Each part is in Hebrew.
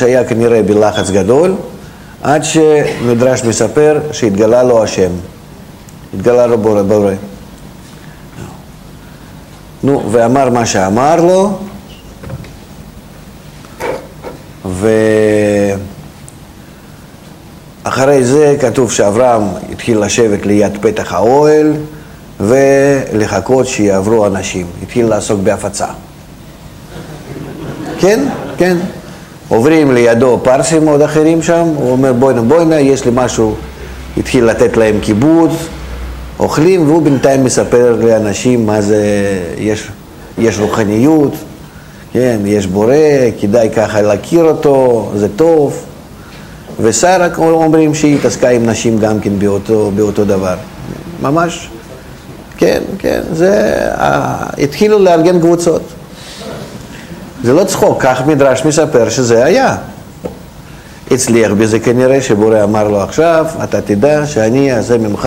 שהיה כנראה בלחץ גדול, עד שמדרש מספר שהתגלה לו השם, התגלה לו בורא. נו, ואמר מה שאמר לו, ואחרי זה כתוב שאברהם התחיל לשבת ליד פתח האוהל ולחכות שיעברו אנשים, התחיל לעסוק בהפצה. כן, כן. עוברים לידו פרסים עוד אחרים שם, הוא אומר בואנה, יש לי משהו, התחיל לתת להם כיבוד, אוכלים, והוא בינתיים מספר לאנשים מה זה, יש רוחניות, כן, יש בורא, כדאי ככה להכיר אותו, זה טוב. ושרה אומרים שהיא התעסקה עם נשים גם כן באותו דבר. ממש, כן, כן, התחילו לארגן קבוצות. זה לא צחוק, כך מדרש מספר שזה היה. הצליח בזה כנראה שבורא אמר לו עכשיו, אתה תדע שאני אעשה ממך.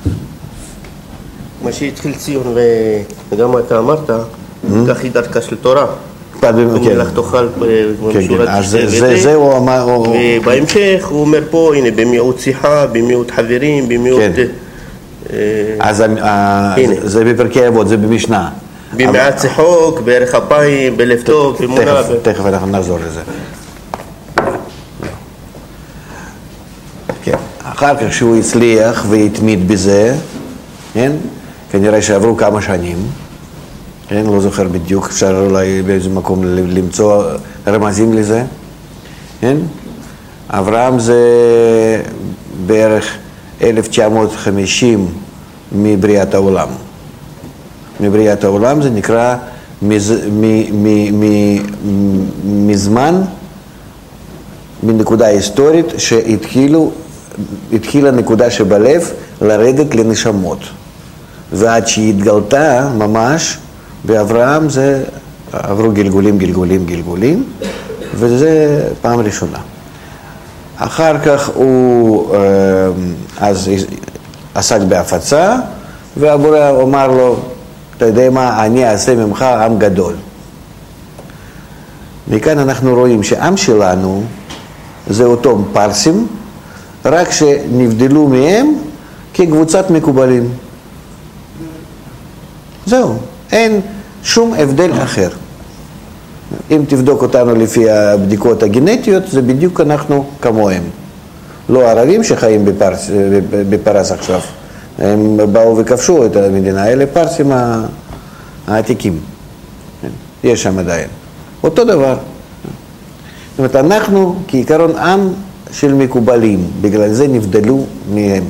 מה שהתחיל ציון וגם מה אתה אמרת, כך היא דרכה של תורה. ומלך תאכל בשורת תשתה זה הוא אמר. ובהמשך הוא אומר פה, הנה, במיעוט שיחה, במיעוט חברים, במיעוט... אז זה בפרקי אבות, זה במשנה. במעט צחוק, בערך אפיים, בלב טוב, במונה. תכף אנחנו נחזור לזה. כן. אחר כך שהוא הצליח והתמיד בזה, כן? כנראה שעברו כמה שנים, כן? לא זוכר בדיוק, אפשר אולי באיזה מקום למצוא רמזים לזה, כן? אברהם זה בערך 1950 מבריאת העולם. מבריאת העולם זה נקרא מזמן, מנקודה היסטורית שהתחילה נקודה שבלב לרדת לנשמות. ועד שהתגלתה ממש באברהם זה עברו גלגולים, וזה פעם ראשונה. אחר כך הוא אז עסק בהפצה, והבורא אמר לו, אתה יודע מה, אני אעשה ממך עם גדול. מכאן אנחנו רואים שעם שלנו זה אותו פרסים, רק שנבדלו מהם כקבוצת מקובלים. זהו, אין שום הבדל אחר. אם תבדוק אותנו לפי הבדיקות הגנטיות, זה בדיוק אנחנו כמוהם. לא ערבים שחיים בפרס עכשיו. הם באו וכבשו את המדינה, האלה פרסים העתיקים. יש שם עדיין. אותו דבר. זאת אומרת, אנחנו כעיקרון עם של מקובלים, בגלל זה נבדלו מהם.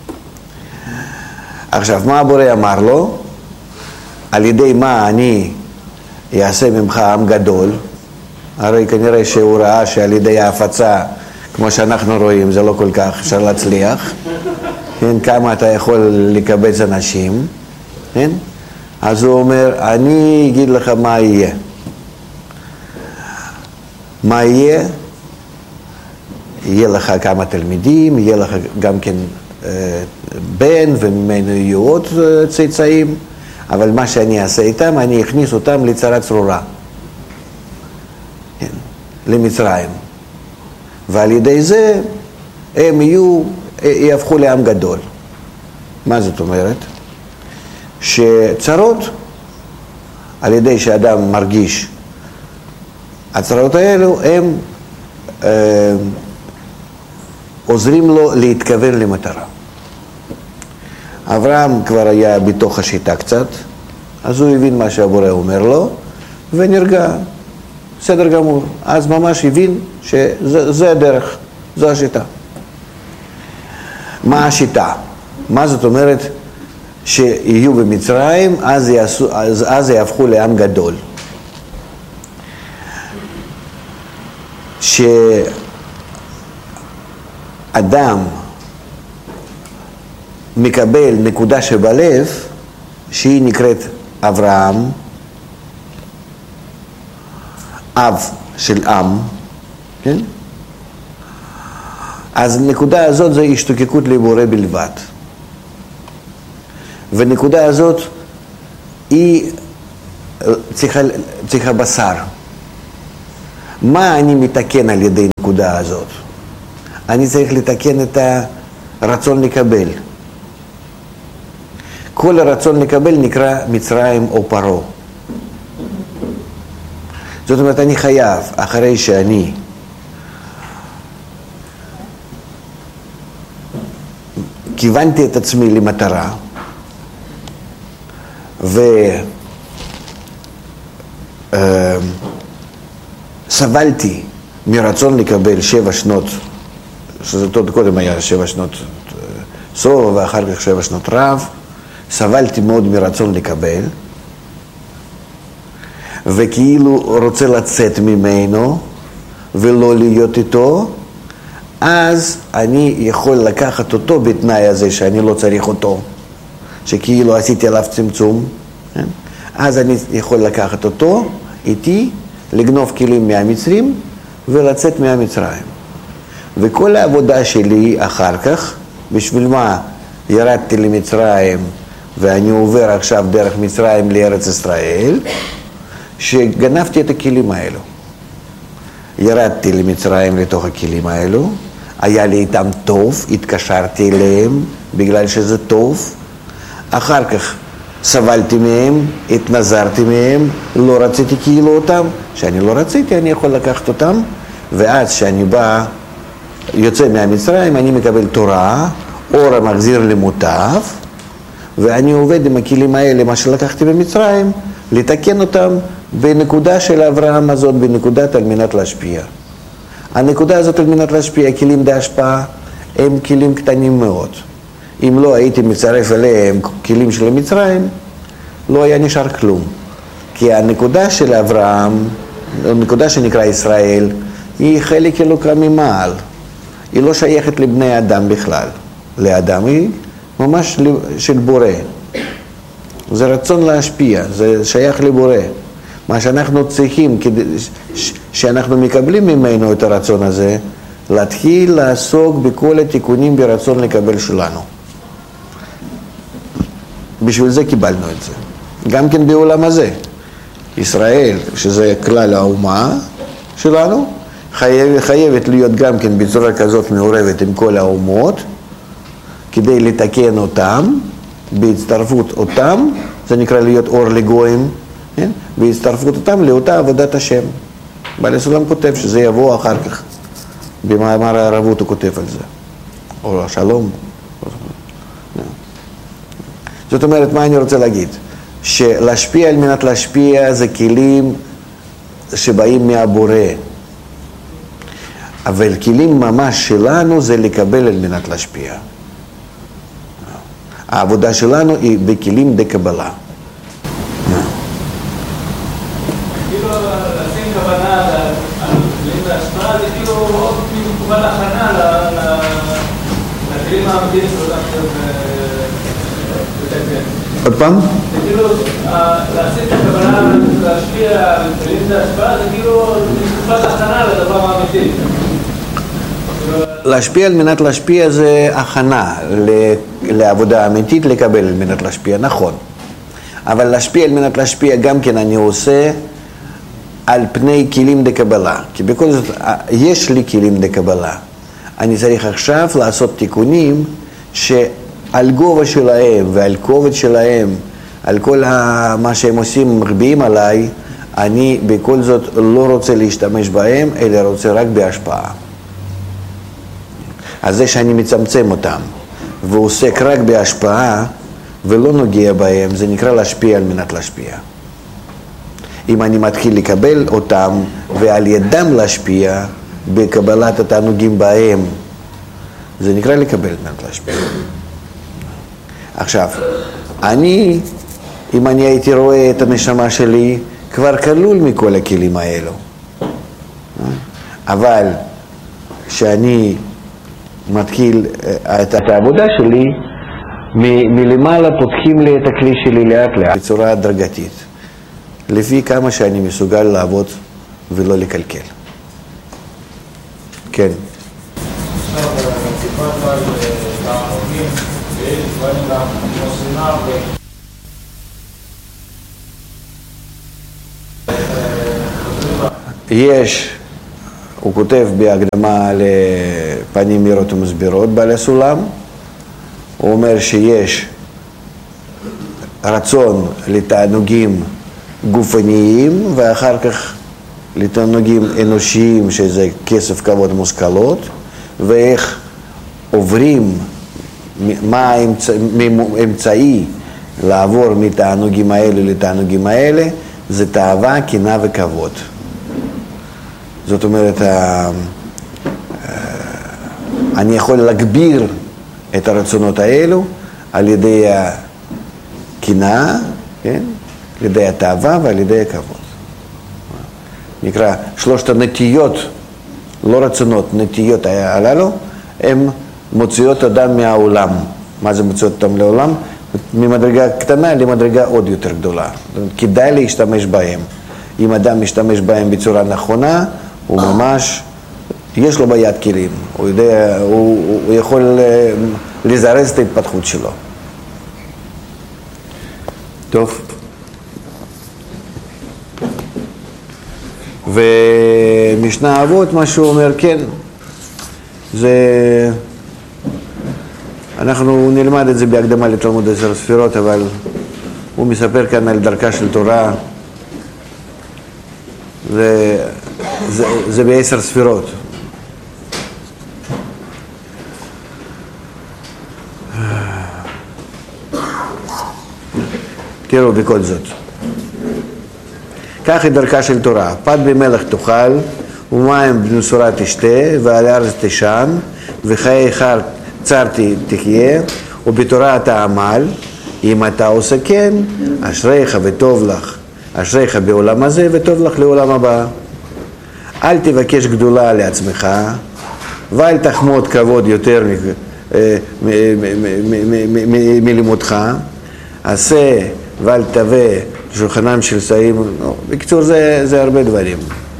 עכשיו, מה הבורא אמר לו? על ידי מה אני אעשה ממך עם גדול? הרי כנראה שהוא ראה שעל ידי ההפצה, כמו שאנחנו רואים, זה לא כל כך אפשר להצליח. כן, כמה אתה יכול לקבץ אנשים, כן? אז הוא אומר, אני אגיד לך מה יהיה. מה יהיה? יהיה לך כמה תלמידים, יהיה לך גם כן בן, וממנו יהיו עוד צאצאים, אבל מה שאני אעשה איתם, אני אכניס אותם לצרה צרורה, כן, למצרים. ועל ידי זה הם יהפכו לעם גדול. מה זאת אומרת? שצרות, על ידי שאדם מרגיש, הצרות האלו הם עוזרים לו להתכוון למטרה. אברהם כבר היה בתוך השיטה קצת, אז הוא הבין מה שהבורא אומר לו, ונרגע, בסדר גמור. אז ממש הבין שזה הדרך, זו השיטה. מה השיטה? מה זאת אומרת שיהיו במצרים, אז יהפכו לעם גדול. שאדם מקבל נקודה שבלב, שהיא נקראת אברהם, אב של עם, כן? אז נקודה הזאת זה השתוקקות לבורא בלבד. ונקודה הזאת היא צריכה בשר. מה אני מתקן על ידי הנקודה הזאת. אני צריך לתקן את הרצון לקבל. כל הרצון לקבל נקרא מצרים או פרעה. זאת אומרת, אני חייב, אחרי שאני כיוונתי את עצמי למטרה, וסבלתי מרצון לקבל 7 שנות, שזה קודם היה 7 שנות סוף ואחר כך 7 שנות רב, סבלתי מאוד מרצון לקבל, וכאילו רוצה לצאת ממנו ולא להיות איתו, אז אני יכול לקחת אותו בתנאי הזה שאני לא צריך אותו, שכאילו עשיתי עליו צמצום, אז אני יכול לקחת אותו איתי, לגנוב כלים מהמצרים ולצאת מהמצרים. וכל העבודה שלי אחר כך, בשביל מה ירדתי למצרים ואני עובר עכשיו דרך מצרים לארץ ישראל, שגנבתי את הכלים האלו. ירדתי למצרים לתוך הכלים האלו, היה לי איתם טוב, התקשרתי אליהם בגלל שזה טוב, אחר כך סבלתי מהם, התנזרתי מהם, לא רציתי כאילו אותם, שאני לא רציתי אני יכול לקחת אותם, ואז שאני בא, יוצא מהמצרים, אני מקבל תורה, אור המחזיר למוטב, ואני עובד עם הכלים האלה, מה שלקחתי במצרים, לתקן אותם בנקודה של אברהם הזאת, בנקודת על מנת להשפיע. הנקודה הזאת על מנת להשפיע, כלים בהשפעה, הם כלים קטנים מאוד. אם לא הייתי מצרף אליהם כלים של מצרים, לא היה נשאר כלום. כי הנקודה של אברהם, הנקודה שנקרא ישראל, היא חלק אלוקה ממעל. היא לא שייכת לבני אדם בכלל. לאדם היא ממש של בורא. זה רצון להשפיע, זה שייך לבורא. מה שאנחנו צריכים, שאנחנו מקבלים ממנו את הרצון הזה, להתחיל לעסוק בכל התיקונים ברצון לקבל שלנו. בשביל זה קיבלנו את זה. גם כן בעולם הזה. ישראל, שזה כלל האומה שלנו, חייבת להיות גם כן בצורה כזאת מעורבת עם כל האומות, כדי לתקן אותם, בהצטרפות אותם, זה נקרא להיות אור לגויים, כן? בהצטרפות אותם לאותה עבודת השם. בעל הסולם כותב שזה יבוא אחר כך. במאמר הערבות הוא כותב על זה. או השלום. זאת אומרת, מה אני רוצה להגיד? שלהשפיע על מנת להשפיע זה כלים שבאים מהבורא. אבל כלים ממש שלנו זה לקבל על מנת להשפיע. העבודה שלנו היא בכלים דקבלה. כאילו לשים כוונה על כלים להשפעה זה כאילו עוד תקופה להכנה לכלים האמיתיים שאותם לתקן. עוד פעם? זה כאילו לשים את הכוונה להשפיע על כלים להשפעה זה כאילו תקופה להכנה לדבר האמיתי. להשפיע על מנת להשפיע זה הכנה לעבודה אמיתית לקבל על מנת להשפיע, נכון. אבל להשפיע על מנת להשפיע גם כן אני עושה על פני כלים דקבלה. כי בכל זאת יש לי כלים דקבלה. אני צריך עכשיו לעשות תיקונים שעל גובה שלהם ועל כובד שלהם, על כל מה שהם עושים מחביאים עליי, אני בכל זאת לא רוצה להשתמש בהם, אלא רוצה רק בהשפעה. אז זה שאני מצמצם אותם ועוסק רק בהשפעה ולא נוגע בהם, זה נקרא להשפיע על מנת להשפיע. אם אני מתחיל לקבל אותם ועל ידם להשפיע בקבלת התענוגים בהם, זה נקרא לקבל על מנת להשפיע. עכשיו, אם אני הייתי רואה את הנשמה שלי, כבר כלול מכל הכלים האלו. אבל שאני מתחיל את העבודה שלי, מלמעלה פותחים לי את הכלי שלי לאט לאט, בצורה הדרגתית, לפי כמה שאני מסוגל לעבוד ולא לקלקל. כן. עכשיו, סיפרת על תענוגים, ויש דברים גם כמו שנאה יש הוא כותב בהקדמה לפנים מהירות ומסבירות בעל הסולם, הוא אומר שיש רצון לתענוגים גופניים ואחר כך לתענוגים אנושיים שזה כסף, כבוד, מושכלות, ואיך עוברים, מה האמצעי לעבור מתענוגים האלה לתענוגים האלה, זה תאווה, קנאה וכבוד. זאת אומרת, אני יכול להגביר את הרצונות האלו על ידי הקנאה, כן? על ידי התאווה ועל ידי הכבוד. נקרא שלושת הנטיות, לא רצונות, נטיות הללו, הן מוציאות אדם מהעולם. מה זה מוציאות אותם לעולם? ממדרגה קטנה למדרגה עוד יותר גדולה. כדאי להשתמש בהם. אם אדם משתמש בהם בצורה נכונה, הוא ממש, יש לו ביד כלים. הוא יודע, הוא יכול לזרז את ההתפתחות שלו. טוב. ומשנה אבות, מה שהוא אומר, כן, זה, אנחנו נלמד את זה בהקדמה לתלמוד 10 ספירות, אבל הוא מספר כאן על דרכה של תורה, זה ב10 ספירות. תראו בכל זאת. כך היא דרכה של תורה, פת במלח תאכל, ומים במשורה תשתה, ועל הארץ תשן, וחיי חר צר תחיה, ובתורה אתה עמל, אם אתה עושה כן, אשריך וטוב לך, אשריך בעולם הזה וטוב לך לעולם הבא. אל תבקש גדולה לעצמך, ואל תחמוד כבוד יותר מלימודך, עשה ואל תווה שולחנם של שרים, בקיצור זה הרבה דברים.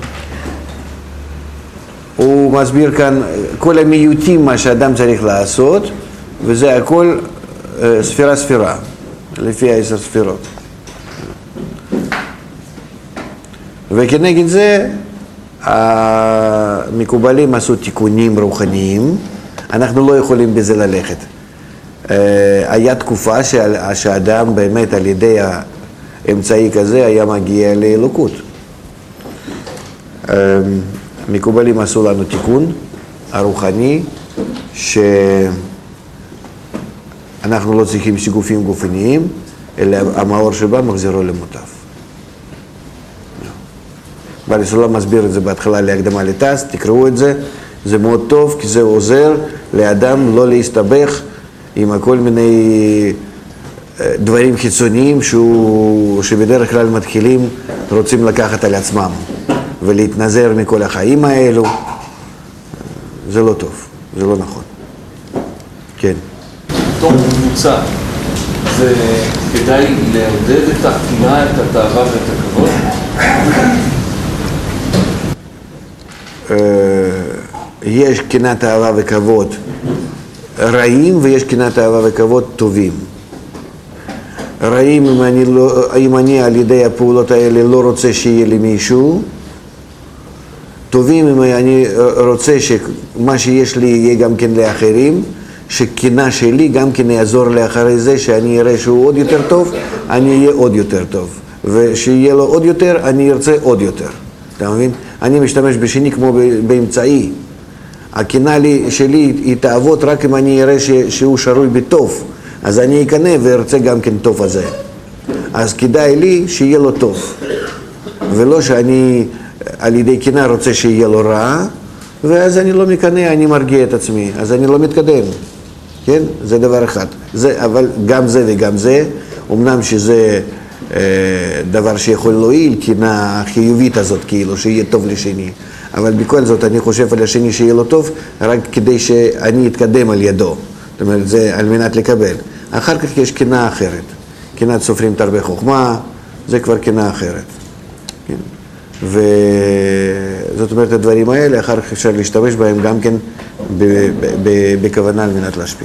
הוא מסביר כאן כל המיעוטים מה שאדם צריך לעשות, וזה הכל ספירה, לפי 10 ספירות. וכנגד זה, המקובלים עשו תיקונים רוחניים, אנחנו לא יכולים בזה ללכת. היה תקופה שהאדם באמת על ידי האמצעי כזה היה מגיע לאלוקות. מקובלים עשו לנו תיקון הרוחני, שאנחנו לא צריכים שיגופים גופניים, אלא המאור שבה מחזירו למוטב. בעל הסולם מסביר את זה בהתחלה להקדמה לתס, תקראו את זה, זה מאוד טוב, כי זה עוזר לאדם לא להסתבך עם כל מיני דברים חיצוניים שבדרך כלל מתחילים רוצים לקחת על עצמם ולהתנזר מכל החיים האלו. זה לא טוב, זה לא נכון. כן. בתור קבוצה, זה כדאי לעודד את הקנאה, את התאווה ואת הכבוד? יש קנאה, תאווה וכבוד רעים, ויש קנאה, תאווה וכבוד טובים. רעים אם אני על ידי הפעולות האלה לא רוצה שיהיה לי מישהו, טובים אם אני רוצה שמה שיש לי יהיה גם כן לאחרים, שקנאה שלי גם כן יעזור לאחרי זה, שאני אראה שהוא עוד יותר טוב, אני אהיה עוד יותר טוב, ושיהיה לו עוד יותר, אני ארצה עוד יותר. אתה מבין? אני משתמש בשני כמו באמצעי. הקנאה שלי היא תעבוד רק אם אני אראה שהוא שרוי בטוב, אז אני אקנה וארצה גם כן טוב הזה. אז כדאי לי שיהיה לו טוב, ולא שאני על ידי קנאה רוצה שיהיה לו רע, ואז אני לא מקנא, אני מרגיע את עצמי, אז אני לא מתקדם. כן? זה דבר אחד. אבל גם זה וגם זה, אמנם שזה דבר שיכול להועיל, קנאה החיובית הזאת, כאילו, שיהיה טוב לשני. אבל בכל זאת אני חושב על השני שיהיה לו טוב, רק כדי שאני אתקדם על ידו. זאת אומרת, זה על מנת לקבל. אחר כך יש קנאה אחרת. קנאת סופרים תרבה חוכמה, זה כבר קנאה אחרת. כן? וזאת אומרת, הדברים האלה, אחר כך אפשר להשתמש בהם גם כן בכוונה על מנת להשפיע.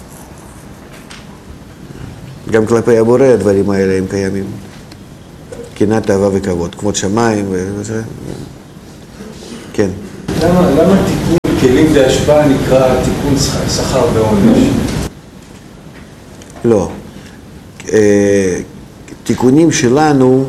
גם כלפי הבורא הדברים האלה הם קיימים. קנאה, תאווה וכבוד, כמות שמיים וזה. כן. למה תיקון כלים בהשפעה נקרא תיקון שכר ועונש? לא. תיקונים שלנו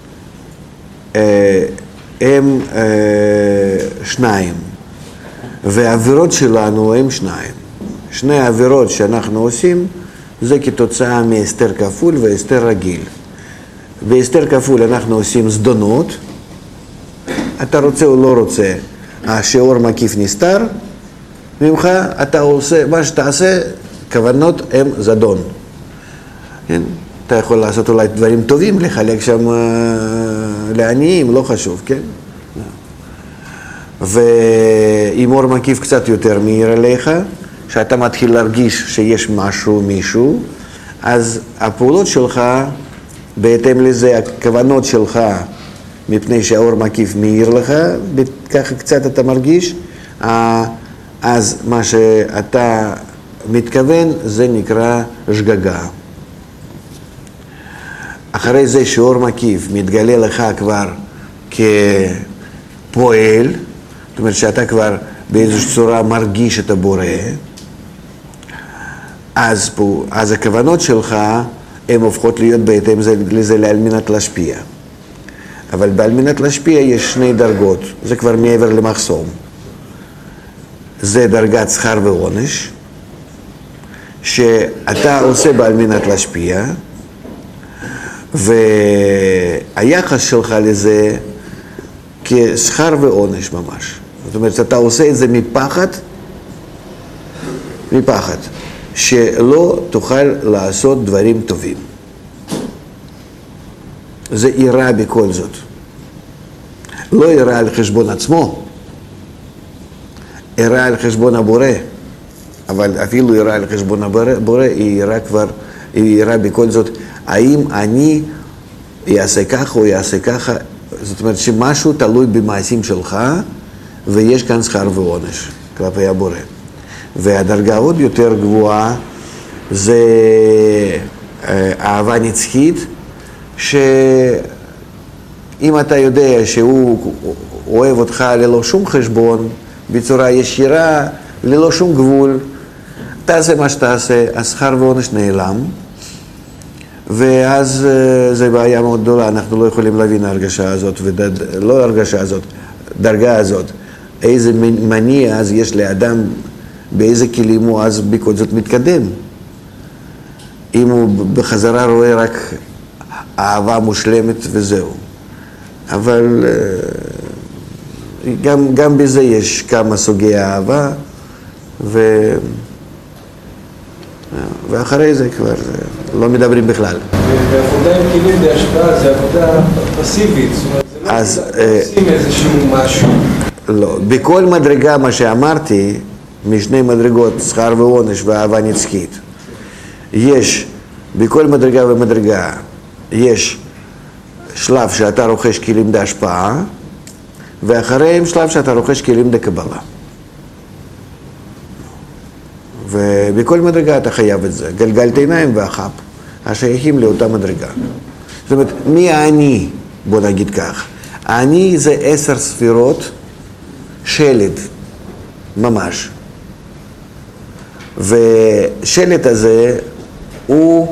הם שניים, והעבירות שלנו הם שניים. שני העבירות שאנחנו עושים זה כתוצאה מהסתר כפול והסתר רגיל. בהסתר כפול אנחנו עושים זדונות, אתה רוצה או לא רוצה, השיעור מקיף נסתר, ממך אתה עושה, מה שתעשה, כוונות הם זדון. כן? אתה יכול לעשות אולי דברים טובים, לחלק שם לעניים, לא חשוב, כן? ואם אור מקיף קצת יותר מאיר עליך, שאתה מתחיל להרגיש שיש משהו, מישהו, אז הפעולות שלך, בהתאם לזה, הכוונות שלך, מפני שהאור מקיף מאיר לך, ככה קצת אתה מרגיש, אז מה שאתה מתכוון זה נקרא שגגה. אחרי זה שאור מקיף מתגלה לך כבר כפועל, זאת אומרת שאתה כבר באיזושהי צורה מרגיש את הבורא, אז הכוונות שלך הן הופכות להיות בהתאם לזה על מנת להשפיע. אבל על מנת להשפיע יש שני דרגות, זה כבר מעבר למחסום. זה דרגת שכר ועונש, שאתה עושה על מנת להשפיע, והיחס שלך לזה כשכר ועונש ממש. זאת אומרת שאתה עושה את זה מפחד, שלא תוכל לעשות דברים טובים. זה יראה בכל זאת. לא יראה על חשבון עצמו, יראה על חשבון הבורא, אבל אפילו יראה על חשבון הבורא, היא יראה בכל זאת, האם אני אעשה ככה או יעשה ככה, זאת אומרת שמשהו תלוי במעשים שלך, ויש כאן שכר ועונש כלפי הבורא. והדרגה עוד יותר גבוהה זה אהבה נצחית, שאם אתה יודע שהוא אוהב אותך ללא שום חשבון, בצורה ישירה, ללא שום גבול, תעשה מה שתעשה, השכר ועונש נעלם, ואז זה בעיה מאוד גדולה, אנחנו לא יכולים להבין ההרגשה הזאת, לא ההרגשה הזאת, דרגה הזאת, איזה מניע אז יש לאדם, באיזה כלים הוא אז בכל זאת מתקדם. אם הוא בחזרה רואה רק אהבה מושלמת וזהו. אבל גם בזה יש כמה סוגי אהבה, ואחרי זה כבר לא מדברים בכלל. ועבודה עם כלים בהשפעה זה עבודה פסיבית, זאת אומרת, זה לא עושים איזשהו משהו. לא, בכל מדרגה מה שאמרתי, משני מדרגות, שכר ועונש ואהבה נצחית, יש, בכל מדרגה ומדרגה, יש שלב שאתה רוכש כלים בהשפעה, ואחריהם שלב שאתה רוכש כלים בקבלה. ובכל מדרגה אתה חייב את זה, גלגל עיניים והחפ, השייכים לאותה מדרגה. זאת אומרת, מי האני, בוא נגיד כך, האני זה 10 ספירות שלד, ממש. ושלד הזה הוא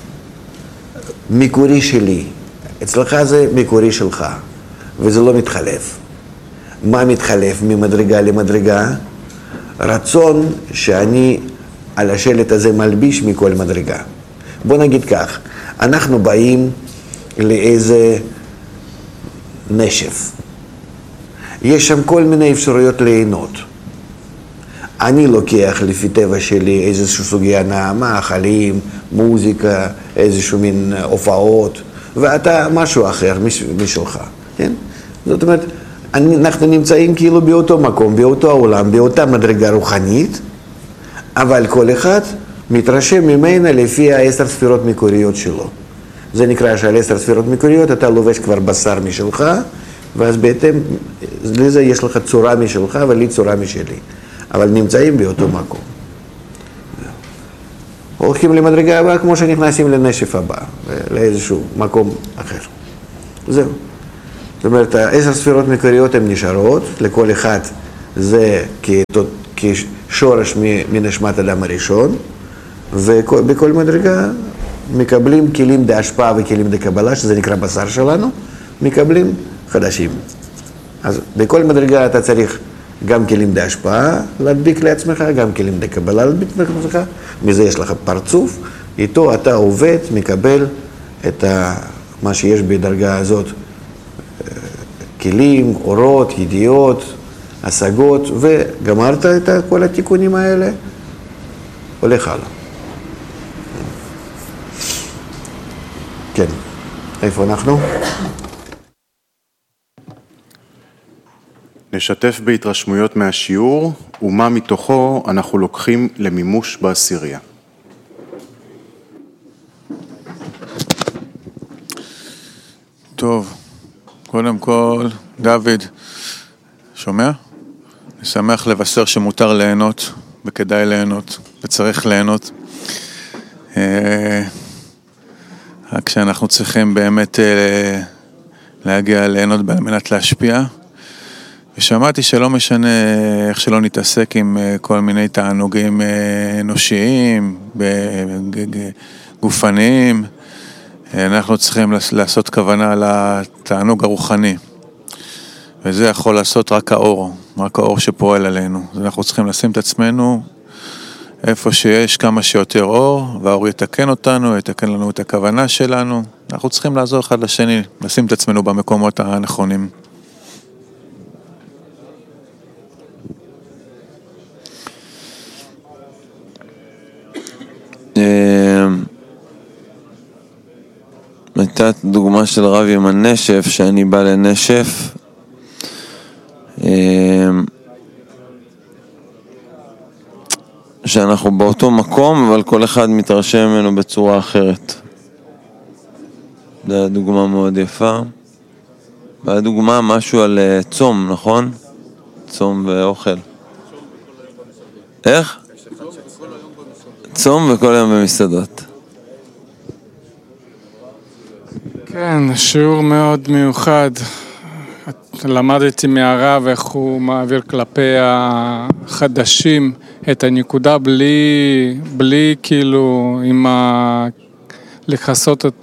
מקורי שלי, אצלך זה מקורי שלך, וזה לא מתחלף. מה מתחלף ממדרגה למדרגה? רצון שאני על השלט הזה מלביש מכל מדרגה. בוא נגיד כך, אנחנו באים לאיזה נשף. יש שם כל מיני אפשרויות ליהנות. אני לוקח לפי טבע שלי איזשהו סוגי הנאה, מאכלים, מוזיקה, איזשהו מין הופעות, ואתה משהו אחר משלך, כן? זאת אומרת, אנחנו נמצאים כאילו באותו מקום, באותו העולם, באותה מדרגה רוחנית, אבל כל אחד מתרשם ממנה לפי 10 ספירות מקוריות שלו. זה נקרא שעל 10 ספירות מקוריות אתה לובש כבר בשר משלך, ואז בהתאם לזה יש לך צורה משלך ולי צורה משלי. אבל נמצאים באותו מקום. הולכים למדרגה הבאה כמו שנכנסים לנשף הבא, לאיזשהו מקום אחר. זהו. זאת אומרת, 10 ספירות מקוריות הן נשארות, לכל אחד זה כשורש מנשמת אדם הראשון, ובכל מדרגה מקבלים כלים להשפעה וכלים לקבלה, שזה נקרא בשר שלנו, מקבלים חדשים. אז בכל מדרגה אתה צריך גם כלים להשפעה להדביק לעצמך, גם כלים לקבלה להדביק לעצמך, מזה יש לך פרצוף, איתו אתה עובד, מקבל את מה שיש בדרגה הזאת, כלים, אורות, ידיעות, השגות, וגמרת את כל התיקונים האלה, הולך הלאה. כן, איפה אנחנו? נשתף בהתרשמויות מהשיעור, ומה מתוכו אנחנו לוקחים למימוש בעשירייה. טוב, קודם כל, דוד, שומע? אני שמח לבשר שמותר ליהנות, וכדאי ליהנות, וצריך ליהנות. רק כשאנחנו צריכים באמת להגיע ליהנות על מנת להשפיע. ושמעתי שלא משנה איך שלא נתעסק עם כל מיני תענוגים אנושיים, גופניים, אנחנו צריכים לעשות כוונה לתענוג הרוחני. וזה יכול לעשות רק האור שפועל עלינו. אז אנחנו צריכים לשים את עצמנו איפה שיש כמה שיותר אור, והאור יתקן אותנו, יתקן לנו את הכוונה שלנו. אנחנו צריכים לעזור אחד לשני, לשים את עצמנו במקומות הנכונים. הייתה דוגמה של רב עם הנשף, שאני בא לנשף, שאנחנו באותו מקום, אבל כל אחד מתרשם ממנו בצורה אחרת. זו דוגמה מאוד יפה. והדוגמה משהו על צום, נכון? צום ואוכל. איך? צום וכל היום במסעדות. כן, שיעור מאוד מיוחד. למדתי מהרב איך הוא מעביר כלפי החדשים את הנקודה בלי כאילו לחסות את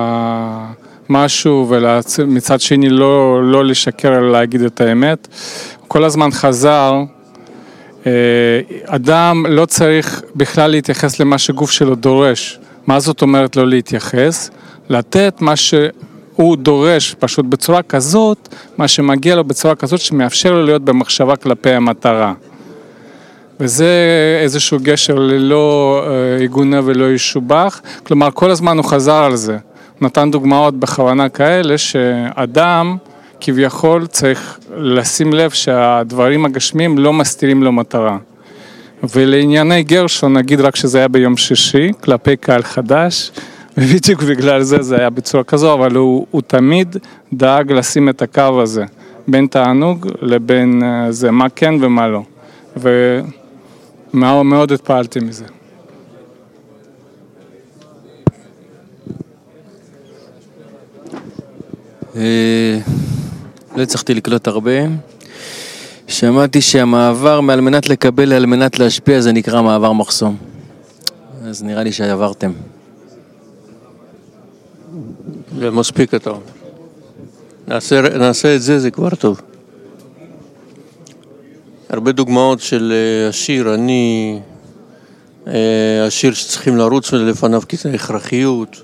משהו ומצד שני לא לשקר אלא להגיד את האמת. כל הזמן חזר, אדם לא צריך בכלל להתייחס למה שגוף שלו דורש. מה זאת אומרת לא להתייחס? לתת מה שהוא דורש פשוט בצורה כזאת, מה שמגיע לו בצורה כזאת שמאפשר לו להיות במחשבה כלפי המטרה. וזה איזשהו גשר ללא עיגונה ולא ישובח, כלומר כל הזמן הוא חזר על זה. נתן דוגמאות בכוונה כאלה שאדם כביכול צריך לשים לב שהדברים הגשמיים לא מסתירים לו מטרה. ולענייני גרשון נגיד רק שזה היה ביום שישי, כלפי קהל חדש, ובדיוק בגלל זה היה בצורה כזו, אבל הוא תמיד דאג לשים את הקו הזה, בין תענוג לבין זה, מה כן ומה לא. ומאוד התפעלתי מזה. לא הצלחתי לקלוט הרבה. שמעתי שהמעבר מעל מנת לקבל על מנת להשפיע זה נקרא מעבר מחסום. אז נראה לי שעברתם. זה מספיק אתה אומר. נעשה את זה כבר טוב. הרבה דוגמאות של השיר, השיר שצריכים לרוץ לפניו כי זה הכרחיות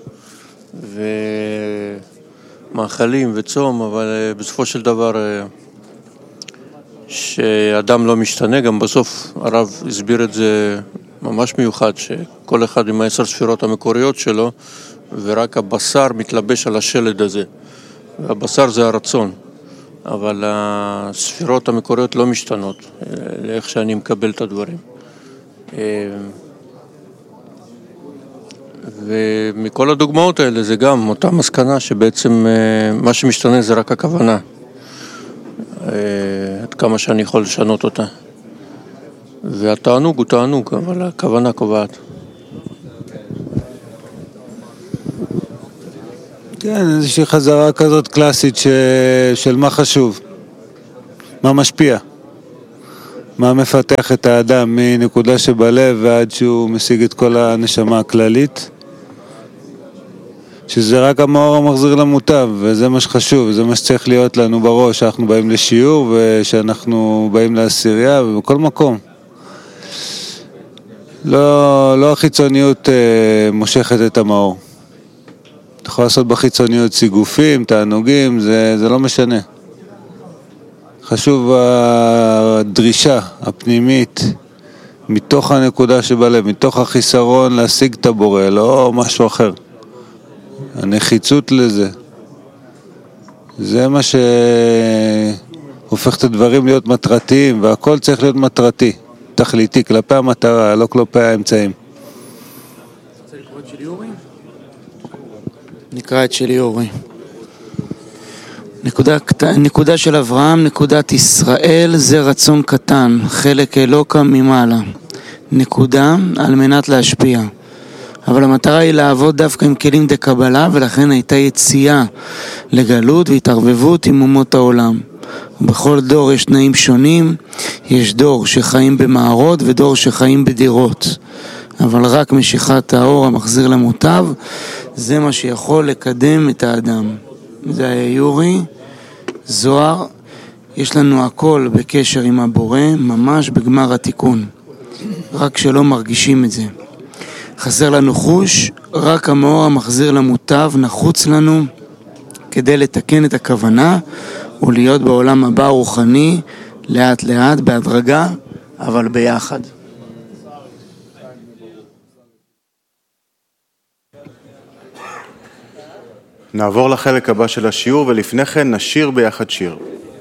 ומאכלים וצום, אבל בסופו של דבר שאדם לא משתנה, גם בסוף הרב הסביר את זה ממש מיוחד, שכל אחד עם 10 ספירות המקוריות שלו, ורק הבשר מתלבש על השלד הזה. והבשר זה הרצון, אבל הספירות המקוריות לא משתנות, לאיך שאני מקבל את הדברים. ומכל הדוגמאות האלה זה גם אותה מסקנה שבעצם מה שמשתנה זה רק הכוונה. עד כמה שאני יכול לשנות אותה. והתענוג הוא תענוג, אבל הכוונה קובעת. כן, איזושהי חזרה כזאת קלאסית של מה חשוב, מה משפיע. מה מפתח את האדם מנקודה שבלב ועד שהוא משיג את כל הנשמה הכללית, שזה רק המאור המחזיר למוטב, וזה מה שחשוב, וזה מה שצריך להיות לנו בראש, שאנחנו באים לשיעור ושאנחנו באים לעשירייה ובכל מקום. לא החיצוניות מושכת את המאור. אתה יכול לעשות בחיצוניות סיגופים, תענוגים, זה לא משנה. חשוב הדרישה הפנימית מתוך הנקודה שבלב, מתוך החיסרון להשיג את הבורא, לא משהו אחר. הנחיצות לזה. זה מה שהופך את הדברים להיות מטרתיים, והכל צריך להיות מטרתי, תכליתי, כלפי המטרה, לא כלפי האמצעים. נקרא את שלי אורי. נקודה של אברהם, נקודת ישראל, זה רצון קטן, חלק אלוקה ממעלה. נקודה על מנת להשפיע. אבל המטרה היא לעבוד דווקא עם כלים דקבלה, ולכן הייתה יציאה לגלות והתערבבות עם אומות העולם. בכל דור יש תנאים שונים, יש דור שחיים במערות ודור שחיים בדירות. אבל רק משיכת האור המחזיר למוטב, זה מה שיכול לקדם את האדם. זה היה יורי, זוהר, יש לנו הכל בקשר עם הבורא, ממש בגמר התיקון. רק שלא מרגישים את זה. חסר לנו חוש, רק המאור המחזיר למוטב נחוץ לנו כדי לתקן את הכוונה ולהיות בעולם הבא רוחני, לאט לאט, בהדרגה, אבל ביחד. נעבור לחלק הבא של השיעור, ולפני כן נשיר ביחד שיר.